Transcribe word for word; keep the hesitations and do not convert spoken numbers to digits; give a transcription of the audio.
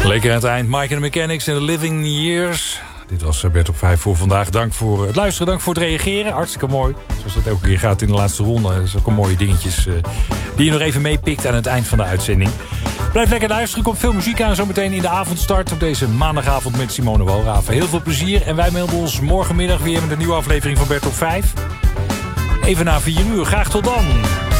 Lekker aan het eind. Mike and the Mechanics en The Living Years. Dit was Bert op vijf voor vandaag. Dank voor het luisteren, dank voor het reageren. Hartstikke mooi. Zoals dat elke keer gaat in de laatste ronde. Dat is ook een mooie dingetjes uh, die je nog even meepikt aan het eind van de uitzending. Blijf lekker luisteren. Er komt veel muziek aan zometeen in de avondstart op deze maandagavond met Simone Walraven. Heel veel plezier en wij melden ons morgenmiddag weer met een nieuwe aflevering van Bert op vijf. Even na vier uur. Graag tot dan.